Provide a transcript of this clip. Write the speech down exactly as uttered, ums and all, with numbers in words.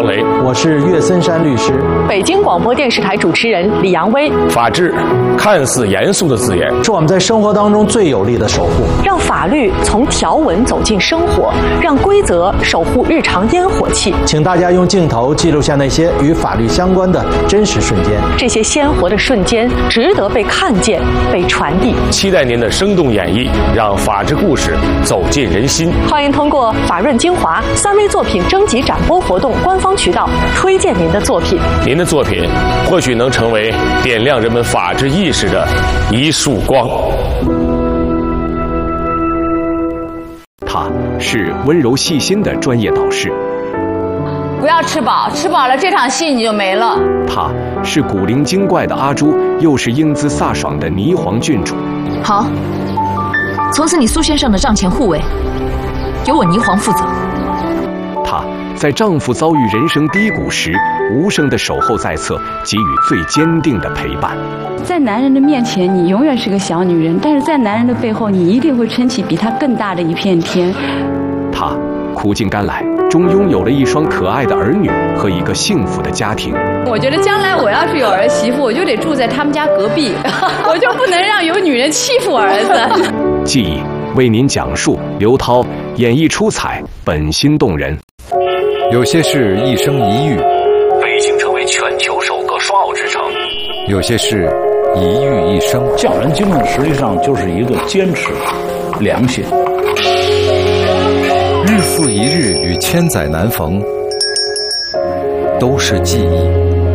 王雷， 我是岳森山律师。 北京广播电视台主持人李阳威。 法治看似严肃的字眼， 是我们在生活当中最有力的守护。 让法律从条文走进生活，让规则守护日常烟火气。 请大家用镜头记录下那些与法律相关的真实瞬间。 这些鲜活的瞬间值得被看见、被传递。 期待您的生动演绎，让法治故事走进人心。 欢迎通过法润精华三微作品征集展播活动官方渠道推荐您的作品。 您的作品或许能成为点亮人们法治意识的一束光。 他是温柔细心的专业导师。 不要吃饱，吃饱了这场戏你就没了。 他是古灵精怪的阿朱，又是英姿飒爽的霓凰郡主。 好，从此你苏先生的账前护卫由我霓凰负责。 她在丈夫遭遇人生低谷时，无声的守候在侧，给予最坚定的陪伴。 在男人的面前，你永远是个小女人，但是在男人的背后，你一定会撑起比他更大的一片天。 她苦尽甘来，终拥有了一双可爱的儿女和一个幸福的家庭。 我觉得将来我要是有儿媳妇，我就得住在他们家隔壁，我就不能让有女人欺负我儿子。 记忆为您讲述，刘涛演绎出彩，本心动人。 有些事一生一遇， 北京成为全球首个双奥之城； 有些事一遇一生。 匠人精神实际上就是一个坚持、良心。 日复一日与千载难逢，都是记忆。